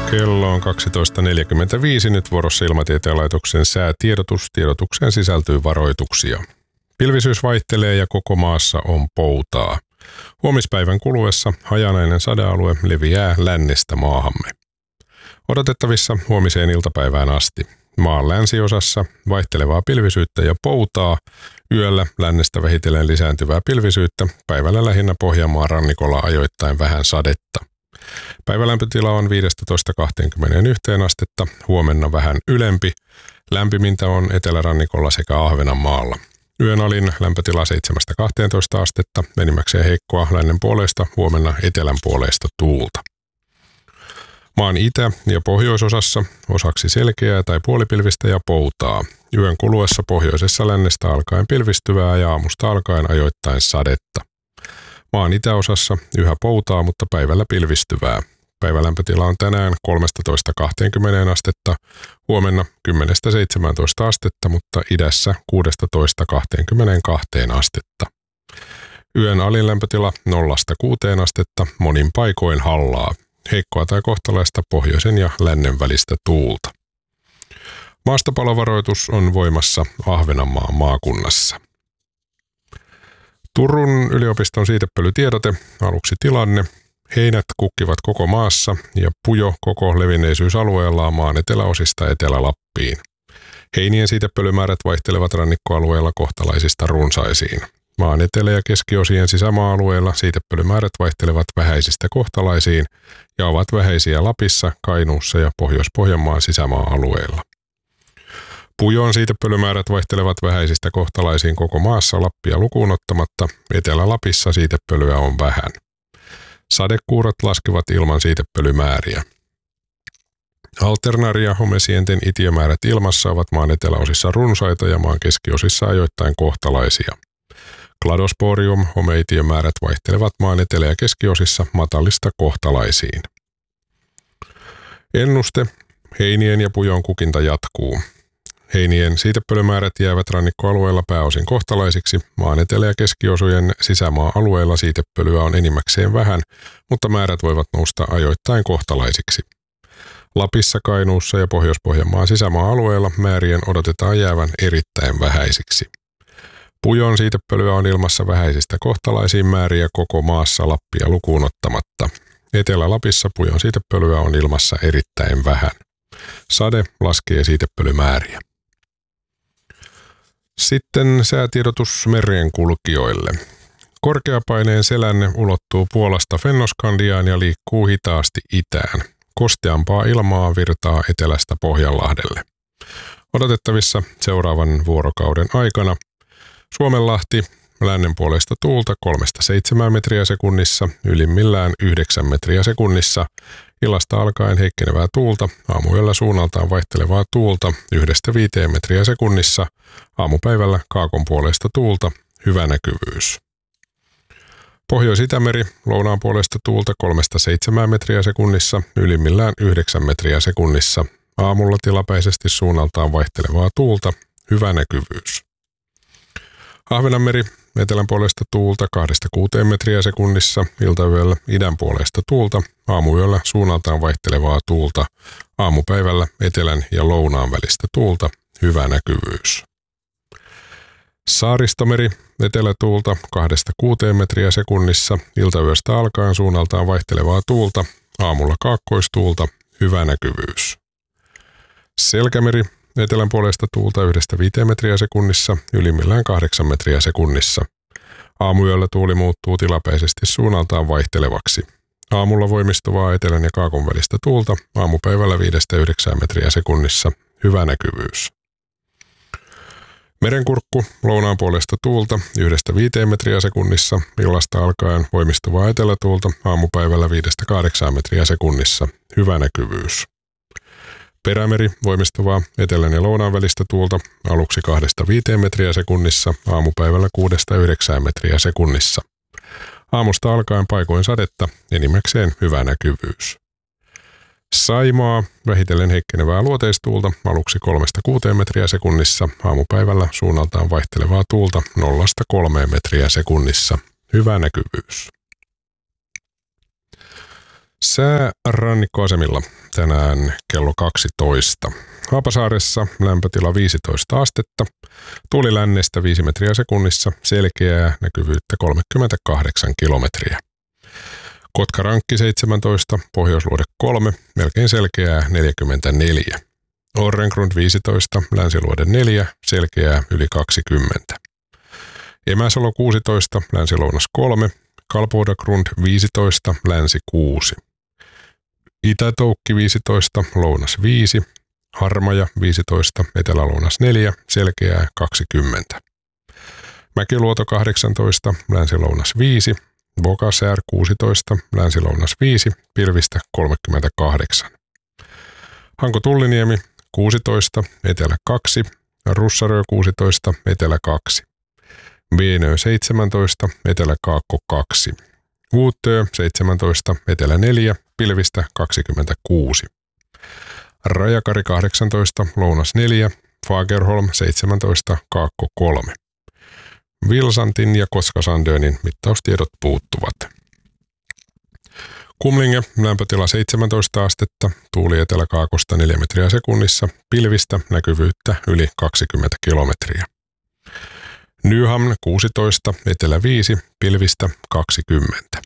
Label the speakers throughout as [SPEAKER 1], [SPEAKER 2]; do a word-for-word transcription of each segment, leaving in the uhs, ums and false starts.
[SPEAKER 1] Kello on kaksitoista neljäkymmentäviisi, nyt vuorossa Ilmatieteen laitoksen säätiedotus. Tiedotukseen sisältyy varoituksia. Pilvisyys vaihtelee ja koko maassa on poutaa. Huomispäivän kuluessa hajanainen sadealue leviää lännestä maahamme. Odotettavissa huomiseen iltapäivään asti. Maan länsiosassa vaihtelevaa pilvisyyttä ja poutaa, yöllä lännestä vähitellen lisääntyvää pilvisyyttä, päivällä lähinnä Pohjanmaan rannikolla ajoittain vähän sadetta. Päivälämpötila on viisitoista kaksikymmentäyksi astetta, huomenna vähän ylempi. Lämpimintä on etelärannikolla sekä Ahvenanmaalla. Yön alin lämpötila seitsemästä kahteentoista astetta, enimmäkseen heikkoa lännen puoleista, huomenna etelän puoleista tuulta. Maan itä- ja pohjoisosassa osaksi selkeää tai puolipilvistä ja poutaa. Yön kuluessa pohjoisessa lännestä alkaen pilvistyvää ja aamusta alkaen ajoittain sadetta. Maan itäosassa yhä poutaa, mutta päivällä pilvistyvää. Päivälämpötila on tänään kolmetoista kaksikymmentä astetta, huomenna kymmenestä seitsemääntoista astetta, mutta idässä kuusitoista kaksikymmentäkaksi astetta. Yön alin lämpötila nollasta kuuteen astetta, monin paikoin hallaa. Heikkoa tai kohtalaista pohjoisen ja lännen välistä tuulta. Maastopalovaroitus on voimassa Ahvenanmaan maakunnassa. Turun yliopiston siitepölytiedote, aluksi tilanne. Heinät kukkivat koko maassa ja pujo koko levinneisyysalueellaan maan eteläosista Etelä-Lappiin. Heinien siitepölymäärät vaihtelevat rannikkoalueella kohtalaisista runsaisiin. Maan etelä- ja keskiosien sisämaa-alueilla siitepölymäärät vaihtelevat vähäisistä kohtalaisiin ja ovat vähäisiä Lapissa, Kainuussa ja Pohjois-Pohjanmaan sisämaa-alueilla. Pujon siitepölymäärät vaihtelevat vähäisistä kohtalaisiin koko maassa Lappia lukuun ottamatta. Etelä-Lapissa siitepölyä on vähän. Sadekuurot laskevat ilman siitepölymääriä. Alternaria homesienten itiömäärät ilmassa ovat maan eteläosissa runsaita ja maan keskiosissa ajoittain kohtalaisia. Kladosporium homeitiömäärät vaihtelevat maan etelä- ja keskiosissa matalista kohtalaisiin. Ennuste. Heinien ja pujon kukinta jatkuu. Heinien siitepölymäärät jäävät rannikkoalueella pääosin kohtalaisiksi. Maan etelä- ja keskiosujen sisämaa-alueella siitepölyä on enimmäkseen vähän, mutta määrät voivat nousta ajoittain kohtalaisiksi. Lapissa, Kainuussa ja Pohjois-Pohjanmaan sisämaa-alueella määrien odotetaan jäävän erittäin vähäisiksi. Pujon siitepölyä on ilmassa vähäisistä kohtalaisiin määriä koko maassa Lappia lukuun ottamatta. Etelä-Lapissa pujon siitepölyä on ilmassa erittäin vähän. Sade laskee siitepölymääriä. Sitten säätiedotus merenkulkijoille. Korkeapaineen selänne ulottuu Puolasta Fennoskandiaan ja liikkuu hitaasti itään. Kosteampaa ilmaa virtaa etelästä Pohjanlahdelle. Odotettavissa seuraavan vuorokauden aikana Suomenlahti lännenpuoleista tuulta kolmesta seitsemään metriä sekunnissa, ylimmillään yhdeksän metriä sekunnissa. Illasta alkaen heikkenevää tuulta, aamuyöllä suunnaltaan vaihtelevaa tuulta yhdestä viiteen metriä sekunnissa, aamupäivällä kaakon puolesta tuulta, hyvä näkyvyys. Pohjois-Itämeri lounaan puolesta tuulta kolmesta seitsemään metriä sekunnissa, ylimmillään yhdeksän metriä sekunnissa, aamulla tilapäisesti suunnaltaan vaihtelevaa tuulta, hyvä näkyvyys. Ahvenanmeri etelän puolesta tuulta kahdesta kuuteen metriä sekunnissa, iltayöllä idän puolesta tuulta, aamuyöllä suunnaltaan vaihtelevaa tuulta, aamupäivällä etelän ja lounaan välistä tuulta, hyvä näkyvyys. Saaristomeri etelätuulta kahdesta kuuteen metriä sekunnissa, iltayöstä alkaen suunnaltaan vaihtelevaa tuulta, aamulla kaakkoistuulta, hyvä näkyvyys. Selkämeri etelän puolesta tuulta yhdestä viiteen metriä sekunnissa, ylimmillään kahdeksan metriä sekunnissa. Aamuyöllä tuuli muuttuu tilapäisesti suunnaltaan vaihtelevaksi. Aamulla voimistuvaa etelän ja kaakon välistä tuulta, aamupäivällä viidestä yhdeksään metriä sekunnissa, hyvä näkyvyys. Merenkurkku lounaan puolesta tuulta yhdestä viiteen metriä sekunnissa, illasta alkaen voimistuvaa etelätuulta, aamupäivällä viidestä kahdeksaan metriä sekunnissa, hyvä näkyvyys. Perämeri voimistuvaa etelän ja lounaan välistä tuulta aluksi kahdesta viiteen metriä sekunnissa, aamupäivällä kuudesta yhdeksään metriä sekunnissa. Aamusta alkaen paikoin sadetta, enimmäkseen hyvä näkyvyys. Saimaa vähitellen heikkenevää luoteistuulta aluksi kolmesta kuuteen metriä sekunnissa, aamupäivällä suunnaltaan vaihtelevaa tuulta nollasta kolmeen metriä sekunnissa, hyvä näkyvyys. Sää rannikkoasemilla tänään kello kaksitoista. Haapasaaressa lämpötila viisitoista astetta, tuuli lännestä viisi metriä sekunnissa, selkeää näkyvyyttä kolmekymmentäkahdeksan kilometriä. Kotkarankki seitsemäntoista, Pohjoisluode kolme, melkein selkeää neljäkymmentäneljä. Orrengrund viisitoista, Länsiluode neljä, selkeää yli kaksikymmentä. Emäsalo kuusitoista, Länsi-Lounas kolme, Kalpodagrund viisitoista, Länsi kuusi. Itätoukki viisitoista, Lounas viisi, Harmaja viisitoista, Etelä-Lounas neljä, selkeää kaksikymmentä. Mäkiluoto kahdeksantoista, Länsi-Lounas viisi, Bogasär kuusitoista, Länsi-Lounas viisi, pilvistä kolmekymmentäkahdeksan. Hanko-Tulliniemi kuusitoista, Etelä kaksi, Russarö kuusitoista, Etelä kaksi. Veenö seitsemäntoista, Etelä-Kaakko kaksi. Uutö seitsemäntoista, Etelä neljä, pilvistä kaksikymmentäkuusi. Rajakari kahdeksantoista, Lounas neljä, Fagerholm seitsemäntoista, Kaakko kolme. Vilsantin ja Koskasandönin mittaustiedot puuttuvat. Kumlinge, lämpötila seitsemäntoista astetta, tuuli eteläkaakosta neljä metriä sekunnissa, pilvistä näkyvyyttä yli kaksikymmentä kilometriä. Nyhamn kuusitoista, Etelä viisi, pilvistä kaksikymmentä.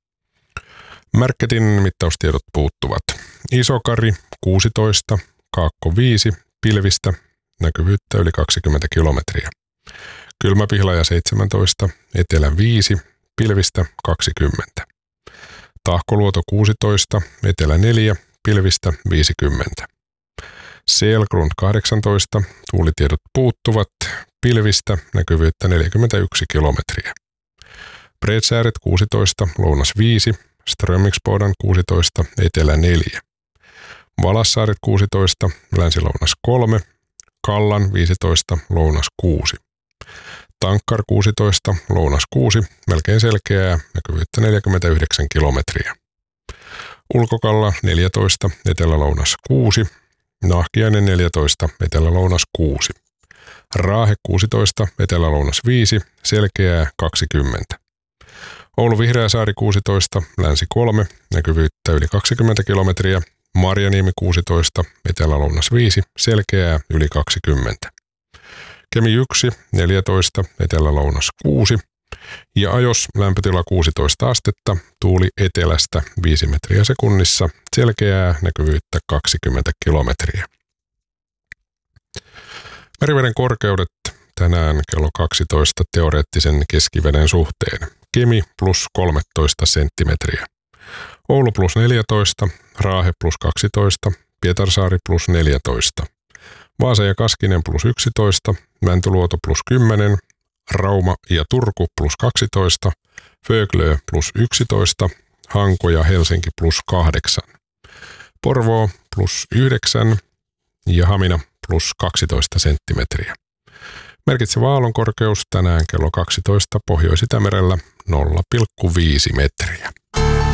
[SPEAKER 1] Märketin mittaustiedot puuttuvat. Isokari kuusitoista, Kaakko viisi, pilvistä näkyvyyttä yli kaksikymmentä kilometriä. Kylmäpihlaja seitsemäntoista, Etelä viisi, pilvistä kaksikymmentä. Tahkoluoto kuusitoista, Etelä neljä, pilvistä viisikymmentä. Selgrund kahdeksantoista, tuulitiedot puuttuvat, pilvistä näkyvyyttä neljäkymmentäyksi kilometriä. Bredsääret kuusitoista, Lounas viisi, Strömingsbodan kuusitoista, Etelä neljä. Valassaaret kuusitoista, Länsi-Lounas kolme, Kallan viisitoista, Lounas kuusi. Tankkar kuusitoista, Lounas kuusi, melkein selkeää, näkyvyyttä neljäkymmentäyhdeksän kilometriä. Ulkokalla neljätoista, Etelä-Lounas kuusi, Nahkiainen neljätoista, Etelä-Lounas kuusi. Raahe kuusitoista, Etelä-Lounas viisi, selkeää kaksikymmentä. Oulu Vihreäsaari kuusitoista, Länsi kolme, näkyvyyttä yli kaksikymmentä kilometriä. Marjaniemi kuusitoista, Etelä-Lounas viisi, selkeää yli kaksikymmentä. Kemi yksi, neljätoista, Etelä-Lounas kuusi ja Ajos lämpötila kuusitoista astetta, tuuli etelästä viisi metriä sekunnissa, selkeää näkyvyyttä kaksikymmentä kilometriä. Meriveden korkeudet tänään kello kaksitoista teoreettisen keskiveden suhteen. Kemi plus kolmetoista senttimetriä. Oulu plus neljätoista, Raahe plus kaksitoista, Pietarsaari plus neljätoista. Vaasa ja Kaskinen plus yksitoista, Mäntyluoto plus kymmenen, Rauma ja Turku plus kaksitoista, Föglö plus yksitoista, Hanko ja Helsinki plus kahdeksan. Porvoo plus yhdeksän ja Hamina plus kaksitoista senttimetriä. Merkitsevä aallonkorkeus tänään kello kaksitoista Pohjois-Itämerellä nolla pilkku viisi metriä.